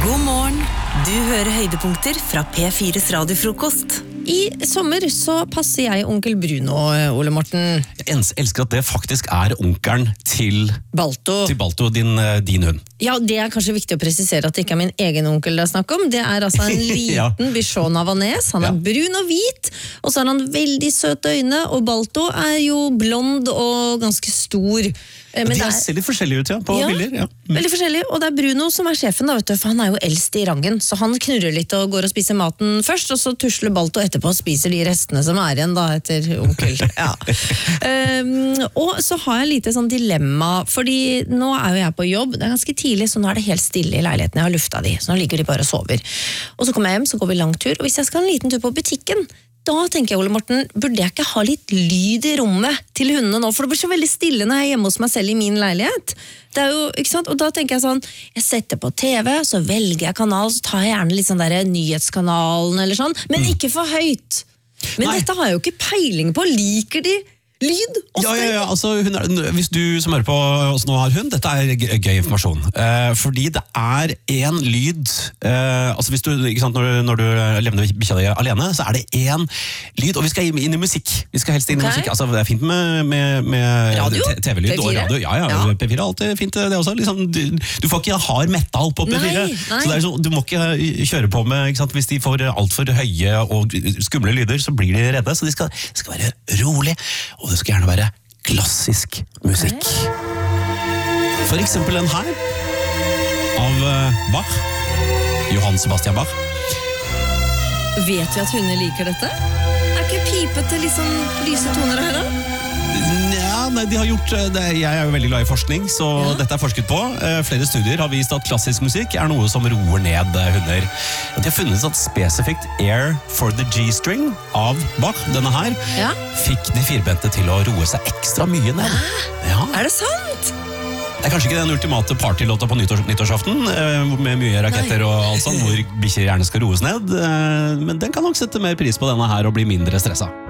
God morgen. Du hører høydepunkter fra P4's radiofrokost. I sommer så passer jeg onkel Bruno, Ole Morten. Jeg elsker at det faktisk er onkelen til Balto. Din hund. Ja, det er kanskje viktig å presisere at det ikke er min egen onkel det er snakk om. Det er altså en liten Bichon Havanese. Han er brun og hvit, og så har han veldig søte øyne, og Balto er jo blond og ganske stor. Men de ser litt forskjellige ut, på bilder. Ja. Veldig forskjellig, og det er Bruno som er sjefen da, vet du, for han er jo eldst i rangen, så han knurrer litt og går og spiser maten først, og så tusler Balto etterpå og spiser de restene som er igjen da, etter onkel. Ja. Og så har jeg lite sånn dilemma, fordi nå er jo jeg på jobb, det er ganske tidlig, så nå er det helt stille i leiligheten, jeg har lufta de, så nå ligger de bare og sover. Og så kommer jeg hjem, så går vi lang tur, og hvis jeg skal ha en liten tur på butikken, da tenker jeg, Ole Morten, burde jeg ikke ha litt lyd i rommet til hundene nå, for det blir så veldig stille når jeg er hjemme hos meg selv i min leilighet. Det er jo, ikke sant? Og da tenker jeg sånn, jeg setter på TV, så velger jeg kanal, så tar jeg gjerne litt sånn der nyhetskanalen eller sånn, men ikke for høyt. Men dette har jeg jo ikke peiling på, liker de lyd? Ja, altså hvis du som hører på oss nå har hund, dette er gøy informasjon. Fordi det er en lyd, altså hvis du, ikke sant, når du lever bikkja di alene, så er det en lyd, og vi skal inn i musikk. Vi skal helst inn i musikk. Altså det er fint med TV-lyd og radio. Ja, P4 er alltid fint det også. Liksom, du får ikke hard metal på P4. Nei. Så det er sånn, du må ikke kjøre på med, ikke sant, hvis de får alt for høye og skumle lyder, så blir de redde. Så de skal være rolig, og det skal gjerne være klassisk musikk. For eksempel den her, av Bach. Johann Sebastian Bach. Vet vi at hunder liker dette? Er ikke pipete liksom lyse toner her da? Nei, de har gjort det. Jeg er jo veldig glad i forskning, så dette er forsket på. Flere studier har vist at klassisk musikk er noe som roer ned hunder. De har funnet at spesifikt Air for the G-string av Bach, denne her, fikk de firbente til å roe seg ekstra mye ned. Ja. Er det sant? Det er kanskje ikke den ultimate partylåta på nyttårsaften, med mye raketter og alt sånt, hvor bikkjer gjerne skal roes ned, men den kan nok sette mer pris på denne her og bli mindre stressa.